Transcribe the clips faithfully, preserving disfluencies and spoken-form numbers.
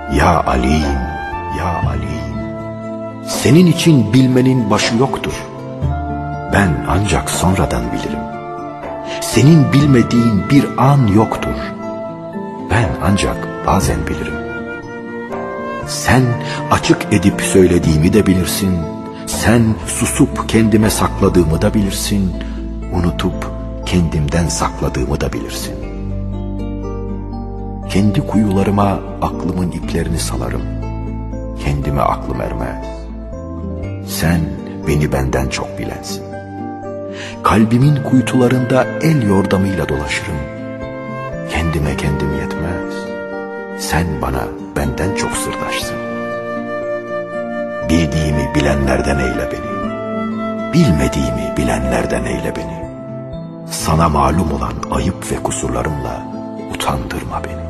Ya Alim, ya Alim, senin için bilmenin başı yoktur. Ben ancak sonradan bilirim. Senin bilmediğin bir an yoktur. Ben ancak bazen bilirim. Sen açık edip söylediğimi de bilirsin. Sen susup kendime sakladığımı da bilirsin. Unutup kendimden sakladığımı da bilirsin. Kendi kuyularıma aklımın iplerini salarım. Kendime aklım ermez. Sen beni benden çok bilensin. Kalbimin kuytularında el yordamıyla dolaşırım. Kendime kendim yetmez. Sen bana benden çok sırdaşsın. Bildiğimi bilenlerden eyle beni. Bilmediğimi bilenlerden eyle beni. Sana malum olan ayıp ve kusurlarımla utandırma beni.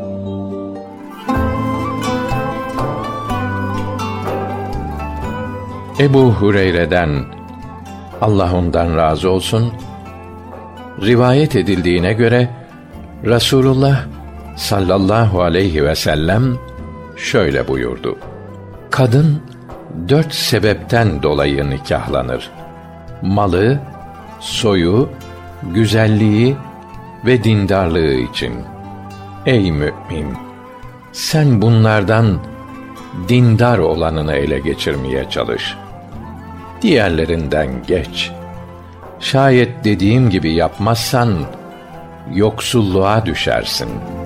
Ebu Hureyre'den, Allah ondan razı olsun, rivayet edildiğine göre Resulullah sallallahu aleyhi ve sellem şöyle buyurdu: Kadın dört sebepten dolayı nikahlanır: malı, soyu, güzelliği ve dindarlığı için. Ey mümin! Sen bunlardan dindar olanını ele geçirmeye çalış. Diğerlerinden geç. Şayet dediğim gibi yapmazsan yoksulluğa düşersin.''